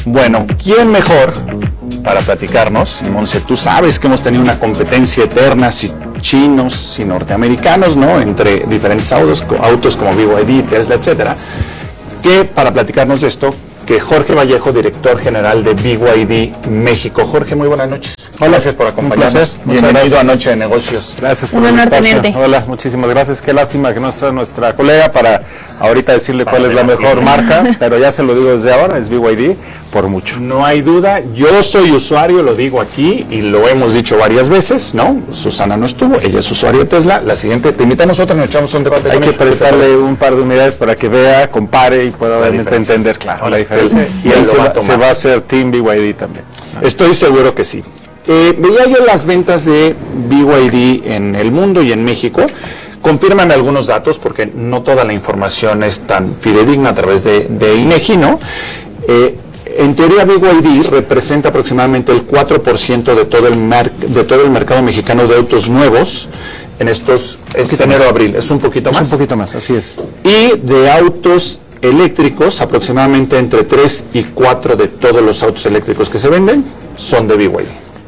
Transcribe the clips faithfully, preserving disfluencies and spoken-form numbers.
Bueno, ¿quién mejor para platicarnos? Monse, tú sabes que hemos tenido una competencia eterna, si chinos, si norteamericanos, ¿no? Entre diferentes autos, autos como B Y D, Tesla, etcétera. Que para platicarnos de esto, que Jorge Vallejo, director general de B Y D México. Jorge, muy buenas noches. Hola, gracias por acompañarnos. Bienvenido a Noche de Negocios. Gracias por el espacio. Hola, muchísimas gracias. Qué lástima que no está nuestra colega para ahorita decirle cuál es la mejor marca, pero ya se lo digo desde ahora, es B Y D por mucho. No hay duda, yo soy usuario, lo digo aquí y lo hemos dicho varias veces, ¿no? Susana no estuvo, ella es usuario de Tesla. La siguiente, te invitamos nosotros, nos echamos un debate. Hay que prestarle un par de unidades para que vea, compare y pueda obviamente entender, claro, la diferencia. Y ahí se va, se va a hacer Team B Y D también. Estoy seguro que sí. Eh, veía yo las ventas de B Y D en el mundo y en México. Confírmame algunos datos porque no toda la información es tan fidedigna a través de, de INEGI, ¿no? Eh, en teoría B Y D representa aproximadamente el cuatro por ciento de todo el mer de todo el mercado mexicano de autos nuevos en estos este enero abril. Es un poquito más. Es un poquito más, así es. Y de autos eléctricos, aproximadamente entre tres y cuatro de todos los autos eléctricos que se venden son de B Y D.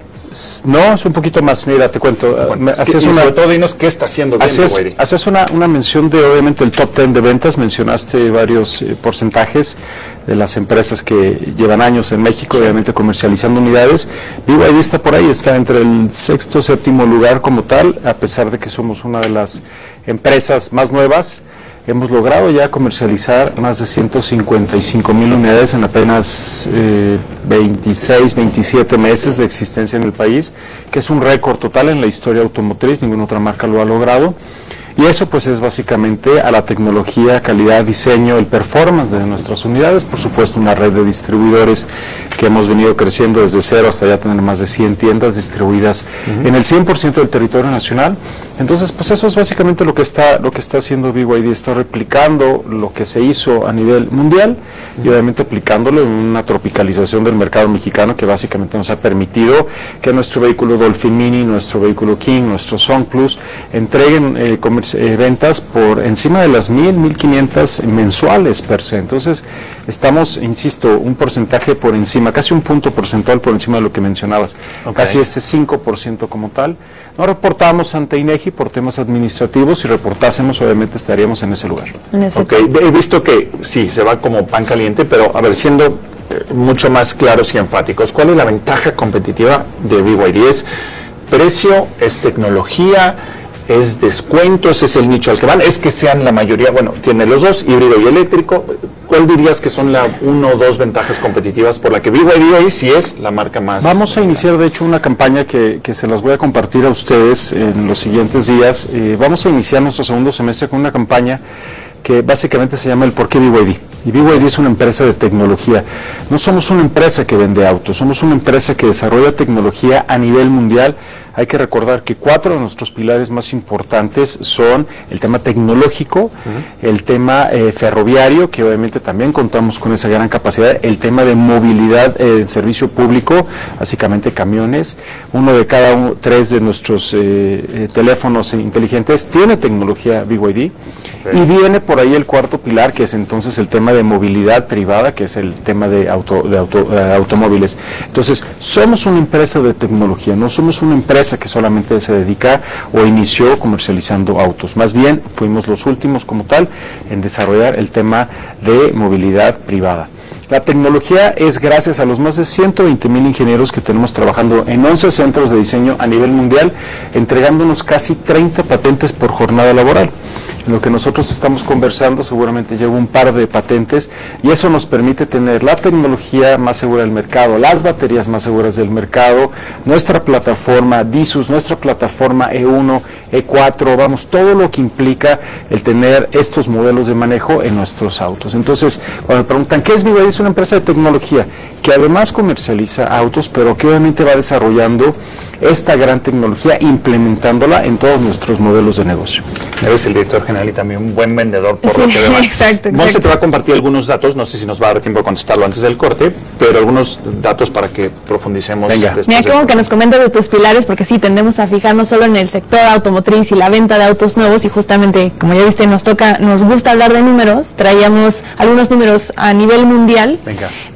No, es un poquito más, mira, te cuento. Bueno, hacías una, sobre todo dinos qué está haciendo bien hacías, B Y D. Hacías una, una mención de, obviamente, el top ten de ventas, mencionaste varios eh, porcentajes de las empresas que llevan años en México, sí, obviamente comercializando unidades. B Y D está por ahí, está entre el sexto, séptimo lugar como tal, a pesar de que somos una de las empresas más nuevas. Hemos logrado ya comercializar más de ciento cincuenta y cinco mil unidades en apenas eh, veintiséis, veintisiete meses de existencia en el país, que es un récord total en la historia automotriz, ninguna otra marca lo ha logrado. Y eso pues es básicamente a la tecnología, calidad, diseño, el performance de nuestras unidades, por supuesto una red de distribuidores que hemos venido creciendo desde cero hasta ya tener más de cien tiendas distribuidas uh-huh. en el cien por ciento del territorio nacional. Entonces pues eso es básicamente lo que está lo que está haciendo B Y D, está replicando lo que se hizo a nivel mundial uh-huh. y obviamente aplicándolo en una tropicalización del mercado mexicano que básicamente nos ha permitido que nuestro vehículo Dolphin Mini, nuestro vehículo King, nuestro Son Plus entreguen eh, comercialización Eh, ventas por encima de las mil, mil quinientas mensuales per se. Entonces estamos, insisto, un porcentaje por encima, casi un punto porcentual por encima de lo que mencionabas, okay. Casi este cinco por ciento como tal. No reportamos ante INEGI por temas administrativos, si reportásemos obviamente estaríamos en ese lugar. En ese ok, he visto que sí, se va como pan caliente, pero a ver, siendo eh, mucho más claros y enfáticos, ¿cuál es la ventaja competitiva de B Y D? ¿Es precio, es tecnología, es descuentos, es el nicho al que van? Es que sean la mayoría, bueno, tiene los dos, híbrido y eléctrico. ¿Cuál dirías que son la uno o dos ventajas competitivas por la que B Y D hoy sí es la marca más? Vamos a iniciar de hecho una campaña que, que se las voy a compartir a ustedes en los siguientes días. Eh, vamos a iniciar nuestro segundo semestre con una campaña que básicamente se llama el ¿Por qué B Y D? Y B Y D es una empresa de tecnología. No somos una empresa que vende autos, somos una empresa que desarrolla tecnología a nivel mundial. Hay que recordar que cuatro de nuestros pilares más importantes son el tema tecnológico, uh-huh. el tema eh, ferroviario, que obviamente también contamos con esa gran capacidad, el tema de movilidad en eh, servicio público, básicamente camiones. Uno de cada uno, tres de nuestros eh, eh, teléfonos inteligentes tiene tecnología B Y D. Okay. Y viene por ahí el cuarto pilar, que es entonces el tema de movilidad privada, que es el tema de, auto, de auto, uh, automóviles. Entonces, somos una empresa de tecnología, no somos una empresa que solamente se dedica o inició comercializando autos. Más bien, fuimos los últimos como tal en desarrollar el tema de movilidad privada. La tecnología es gracias a los más de ciento veinte mil ingenieros que tenemos trabajando en once centros de diseño a nivel mundial, entregándonos casi treinta patentes por jornada laboral. En lo que nosotros estamos conversando, seguramente lleva un par de patentes y eso nos permite tener la tecnología más segura del mercado, las baterías más seguras del mercado, nuestra plataforma D I S U S, nuestra plataforma E uno, E cuatro, vamos, todo lo que implica el tener estos modelos de manejo en nuestros autos. Entonces, cuando me preguntan, ¿qué es B Y D? Es una empresa de tecnología que además comercializa autos, pero que obviamente va desarrollando esta gran tecnología, implementándola en todos nuestros modelos de negocio. Eres el director general y también un buen vendedor, por sí, lo que veo. Exacto, exacto. Monse te va a compartir algunos datos, no sé si nos va a dar tiempo de contestarlo antes del corte, pero algunos datos para que profundicemos. Venga. Mira, qué bueno que nos comentas de tus pilares, porque sí, tendemos a fijarnos solo en el sector automotriz y la venta de autos nuevos, y justamente, como ya viste, nos toca, nos gusta hablar de números. Traíamos algunos números a nivel mundial. Venga.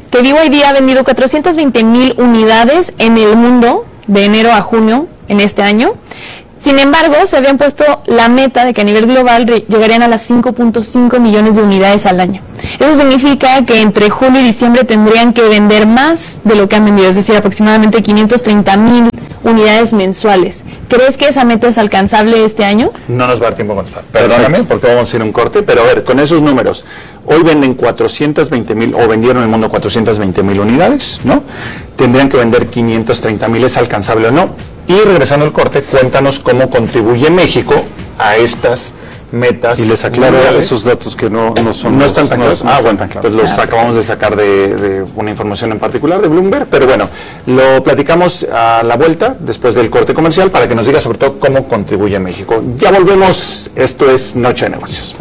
que B Y D ha vendido cuatrocientas veinte mil unidades en el mundo de enero a junio en este año. Sin embargo, se habían puesto la meta de que a nivel global llegarían a las cinco punto cinco millones de unidades al año. Eso significa que entre julio y diciembre tendrían que vender más de lo que han vendido, es decir, aproximadamente quinientas treinta mil unidades mensuales. ¿Crees que esa meta es alcanzable este año? No nos va a dar tiempo a contestar. Perdóname, porque vamos a ir a un corte, pero a ver, con esos números, hoy venden cuatrocientas veinte mil, o vendieron en el mundo cuatrocientas veinte mil unidades, ¿no? Tendrían que vender quinientas treinta mil, ¿es alcanzable o no? Y regresando al corte, cuéntanos cómo contribuye México a estas metas. Y les aclaro esos datos que no, no son... No los, están tan no, claros. no Ah, bueno, tan claros. pues los acabamos de sacar de, de una información en particular de Bloomberg, pero bueno, lo platicamos a la vuelta, después del corte comercial, para que nos diga sobre todo cómo contribuye México. Ya volvemos, esto es Noche de Negocios.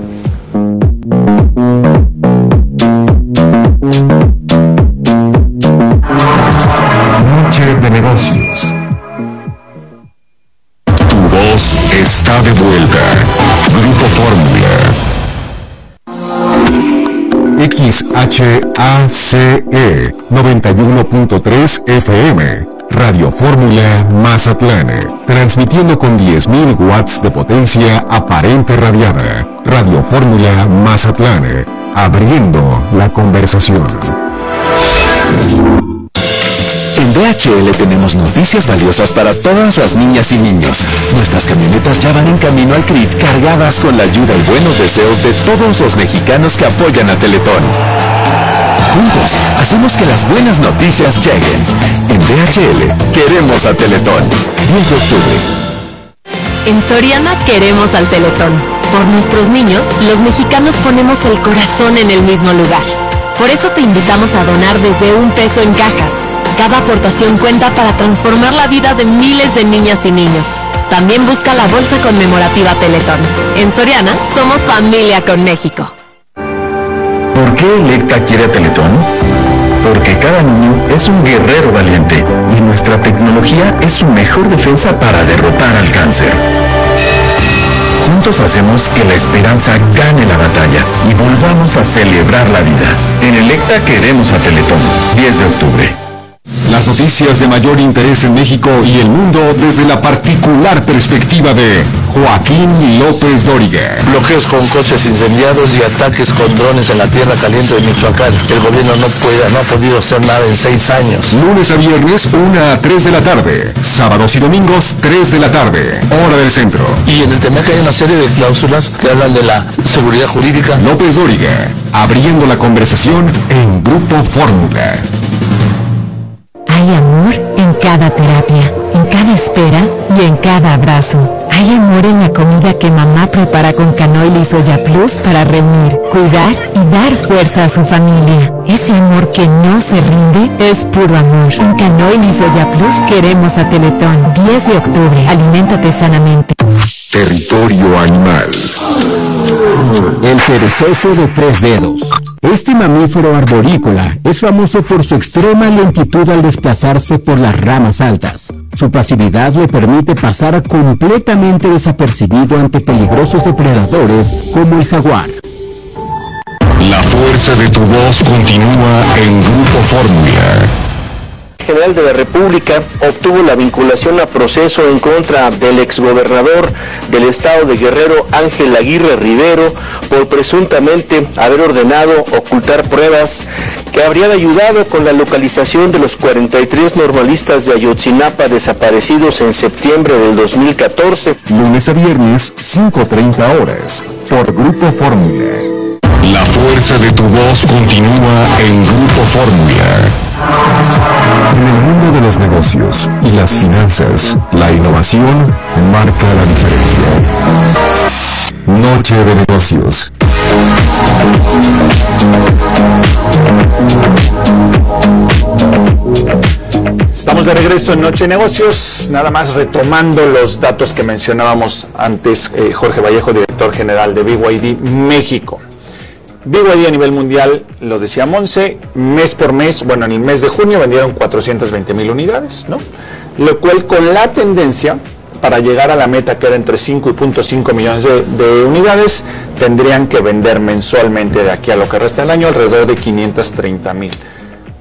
Noche de Negocios. Tu voz está de vuelta. Grupo Fórmula. X H A C E noventa y uno punto tres F M. Radio Fórmula Mazatlán. Transmitiendo con diez mil watts de potencia aparente radiada. Radio Fórmula Mazatlán. Abriendo la conversación. En D H L tenemos noticias valiosas para todas las niñas y niños. Nuestras camionetas ya van en camino al C R I T cargadas con la ayuda y buenos deseos de todos los mexicanos que apoyan a Teletón. Juntos, hacemos que las buenas noticias lleguen. En D H L, queremos a Teletón. diez de octubre. En Soriana queremos al Teletón. Por nuestros niños, los mexicanos ponemos el corazón en el mismo lugar. Por eso te invitamos a donar desde un peso en cajas. Cada aportación cuenta para transformar la vida de miles de niñas y niños. También busca la bolsa conmemorativa Teletón. En Soriana, somos familia con México. ¿Por qué Electa quiere a Teletón? Porque cada niño es un guerrero valiente y nuestra tecnología es su mejor defensa para derrotar al cáncer. Juntos hacemos que la esperanza gane la batalla y volvamos a celebrar la vida. En Electa queremos a Teletón. diez de octubre. Las noticias de mayor interés en México y el mundo desde la particular perspectiva de Joaquín López Dóriga. Bloqueos con coches incendiados y ataques con drones en la tierra caliente de Michoacán. El gobierno no puede, no ha podido hacer nada en seis años. Lunes a viernes, una a tres de la tarde. Sábados y domingos, tres de la tarde. Hora del centro. Y en el T M E C hay una serie de cláusulas que hablan de la seguridad jurídica. López Dóriga, abriendo la conversación en Grupo Fórmula. Hay amor en cada terapia, en cada espera y en cada abrazo. Hay amor en la comida que mamá prepara con canoil y soya plus para reunir, cuidar y dar fuerza a su familia. Ese amor que no se rinde es puro amor. En canoil y soya plus queremos a Teletón. diez de octubre. Aliméntate sanamente. Territorio animal. El perezoso de tres dedos. Este mamífero arborícola es famoso por su extrema lentitud al desplazarse por las ramas altas. Su pasividad le permite pasar completamente desapercibido ante peligrosos depredadores como el jaguar. La fuerza de tu voz continúa en Grupo Fórmula. General de la República obtuvo la vinculación a proceso en contra del exgobernador del estado de Guerrero, Ángel Aguirre Rivero, por presuntamente haber ordenado ocultar pruebas que habrían ayudado con la localización de los cuarenta y tres normalistas de Ayotzinapa desaparecidos en septiembre del dos mil catorce. Lunes a viernes, cinco treinta horas, por Grupo Fórmula. La fuerza de tu voz continúa en Grupo Fórmula. En el mundo de los negocios y las finanzas, la innovación marca la diferencia. Noche de Negocios. Estamos de regreso en Noche de Negocios, nada más retomando los datos que mencionábamos antes, eh, Jorge Vallejo, director general de B Y D México. B Y D a nivel mundial, lo decía Monse, mes por mes, bueno, en el mes de junio vendieron cuatrocientas veinte mil unidades, ¿no? Lo cual con la tendencia para llegar a la meta que era entre cinco punto cinco millones de, de unidades, tendrían que vender mensualmente de aquí a lo que resta del año alrededor de quinientas treinta mil.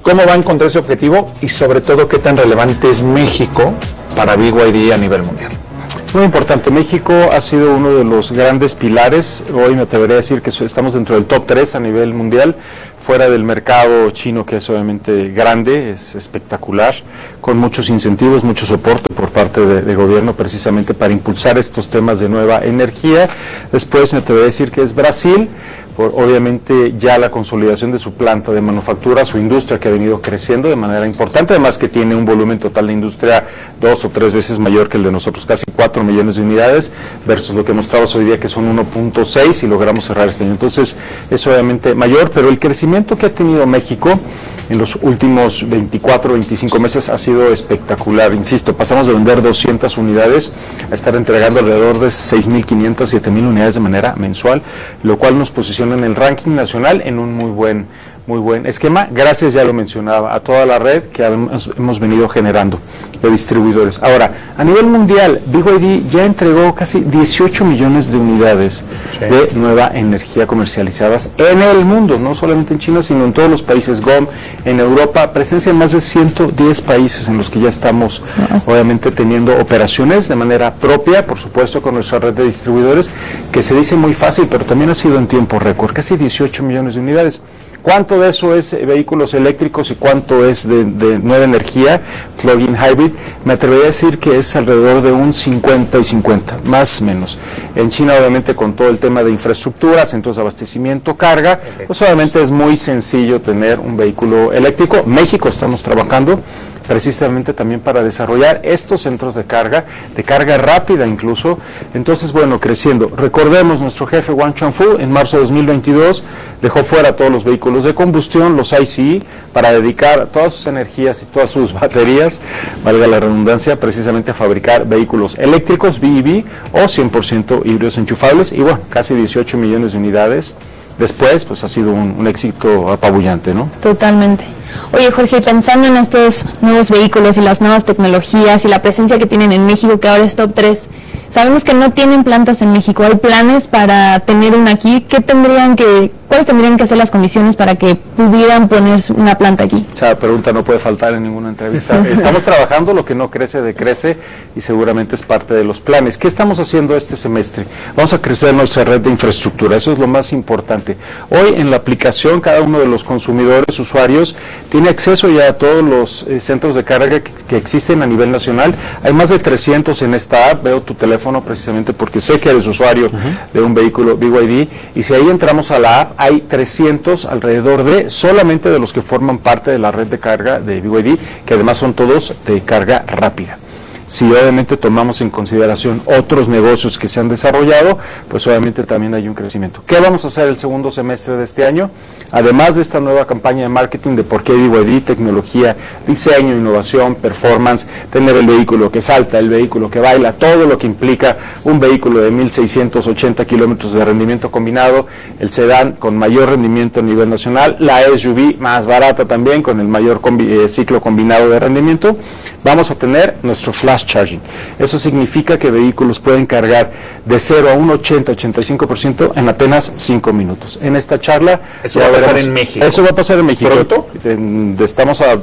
¿Cómo va a encontrar ese objetivo? Y sobre todo, ¿qué tan relevante es México para B Y D a nivel mundial? Es muy importante. México ha sido uno de los grandes pilares. Hoy me atrevería a decir que estamos dentro del top tres a nivel mundial, fuera del mercado chino, que es obviamente grande, es espectacular, con muchos incentivos, mucho soporte por parte de, de gobierno precisamente para impulsar estos temas de nueva energía. Después me atrevería a decir que es Brasil, por obviamente ya la consolidación de su planta de manufactura, su industria que ha venido creciendo de manera importante, además que tiene un volumen total de industria dos o tres veces mayor que el de nosotros, casi cuatro millones de unidades, versus lo que mostramos hoy día que son uno punto seis y logramos cerrar este año. Entonces es obviamente mayor, pero el crecimiento que ha tenido México en los últimos veinticuatro, veinticinco meses ha sido espectacular. Insisto, pasamos de vender doscientas unidades a estar entregando alrededor de seis mil quinientas, siete mil unidades de manera mensual, lo cual nos posiciona en el ranking nacional en un muy buen muy buen esquema, gracias, ya lo mencionaba, a toda la red que hemos, hemos venido generando de distribuidores. Ahora, a nivel mundial, B Y D ya entregó casi dieciocho millones de unidades sí. de nueva energía comercializadas en el mundo, no solamente en China, sino en todos los países G O M, en Europa, presencia en más de ciento diez países en los que ya estamos, uh-huh. obviamente, teniendo operaciones de manera propia, por supuesto, con nuestra red de distribuidores, que se dice muy fácil, pero también ha sido en tiempo récord, casi dieciocho millones de unidades. ¿Cuánto de eso es vehículos eléctricos y cuánto es de, de nueva energía, plug-in hybrid? Me atrevería a decir que es alrededor de un cincuenta y cincuenta, más o menos. En China, obviamente, con todo el tema de infraestructura, centros de abastecimiento, carga, pues obviamente es muy sencillo tener un vehículo eléctrico. México estamos trabajando precisamente también para desarrollar estos centros de carga, de carga rápida incluso. Entonces, bueno, creciendo. Recordemos, nuestro jefe Wang Chuanfu en marzo de dos mil veintidós dejó fuera todos los vehículos de combustión, los I C E, para dedicar todas sus energías y todas sus baterías, valga la redundancia, precisamente a fabricar vehículos eléctricos, B E V, o cien por ciento híbridos enchufables, y bueno, casi dieciocho millones de unidades. Después, pues ha sido un, un éxito apabullante, ¿no? Totalmente. Oye, Jorge, pensando en estos nuevos vehículos y las nuevas tecnologías y la presencia que tienen en México, que ahora es top tres, sabemos que no tienen plantas en México. ¿Hay planes para tener una aquí? ¿Qué tendrían que, cuáles tendrían que ser las condiciones para que pudieran poner una planta aquí? Esa pregunta no puede faltar en ninguna entrevista. Estamos trabajando, lo que no crece, decrece, y seguramente es parte de los planes. ¿Qué estamos haciendo este semestre? Vamos a crecer nuestra red de infraestructura, eso es lo más importante. Hoy en la aplicación, cada uno de los consumidores, usuarios, tiene acceso ya a todos los eh, centros de carga que, que existen a nivel nacional. Hay más de trescientos en esta app. Veo tu teléfono precisamente porque sé que eres usuario uh-huh. de un vehículo B Y D, y si ahí entramos a la app, hay trescientos alrededor de, solamente de los que forman parte de la red de carga de B Y D, que además son todos de carga rápida. Si obviamente tomamos en consideración otros negocios que se han desarrollado, pues obviamente también hay un crecimiento. ¿Qué vamos a hacer el segundo semestre de este año? Además de esta nueva campaña de marketing de por qué B Y D, tecnología, diseño, innovación, performance, tener el vehículo que salta, el vehículo que baila, todo lo que implica un vehículo de mil seiscientos ochenta kilómetros de rendimiento combinado, el sedán con mayor rendimiento a nivel nacional, la S U V más barata también con el mayor combi, eh, ciclo combinado de rendimiento. Vamos a tener nuestro flash charging. Eso significa que vehículos pueden cargar de cero a un ochenta a ochenta y cinco por ciento en apenas cinco minutos. En esta charla... Eso va a pasar en México. Eso va a pasar en México. ¿Pronto? Estamos a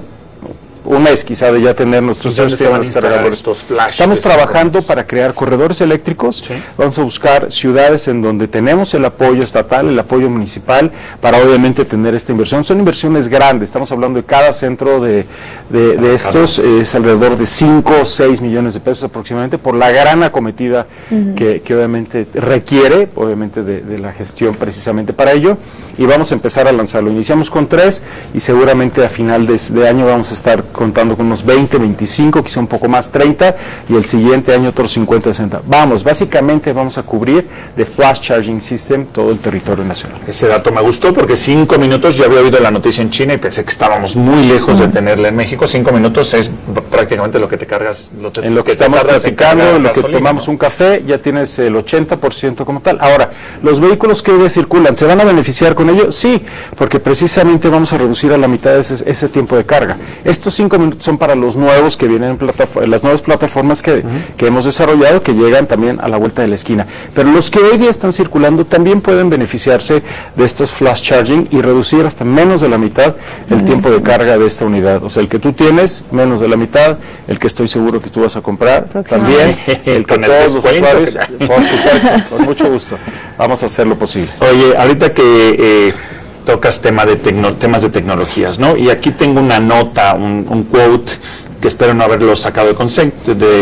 un mes quizá de ya tener nuestros cargadores. Estos flashes. Estamos trabajando para crear corredores eléctricos. ¿Sí? Vamos a buscar ciudades en donde tenemos el apoyo estatal, el apoyo municipal, para obviamente tener esta inversión. Son inversiones grandes. Estamos hablando de cada centro de, de, de estos eh, es alrededor de cinco o seis millones de pesos aproximadamente, por la gran acometida uh-huh. que, que obviamente requiere, obviamente de, de la gestión precisamente para ello, y vamos a empezar a lanzarlo. Iniciamos con tres y seguramente a final de, de año vamos a estar contando con unos veinte, veinticinco, quizá un poco más, treinta, y el siguiente año otros cincuenta, sesenta. Vamos, básicamente vamos a cubrir de Flash Charging System todo el territorio nacional. Ese dato me gustó porque cinco minutos, ya había oído la noticia en China y pensé que estábamos muy lejos uh-huh. de tenerla en México. Cinco minutos es prácticamente lo que te cargas. Lo te, en lo que, que estamos platicando, en lo que gasolina, tomamos ¿no? un café, ya tienes el ochenta por ciento como tal. Ahora, los vehículos que hoy circulan, ¿se van a beneficiar con ello? Sí, porque precisamente vamos a reducir a la mitad ese, ese tiempo de carga. Esto sí cinco minutos son para los nuevos que vienen en plataforma, las nuevas plataformas que, uh-huh. que hemos desarrollado, que llegan también a la vuelta de la esquina. Pero los que hoy día están circulando también pueden beneficiarse de estos flash charging y reducir hasta menos de la mitad el uh-huh. tiempo de carga de esta unidad. O sea, el que tú tienes, menos de la mitad, el que estoy seguro que tú vas a comprar, también, el que todos los usuarios, por supuesto, con mucho gusto, vamos a hacer lo posible. Oye, ahorita que eh, tocas tema de tecno, temas de tecnologías, ¿no? Y aquí tengo una nota, un, un quote, que espero no haberlo sacado de, concepto, de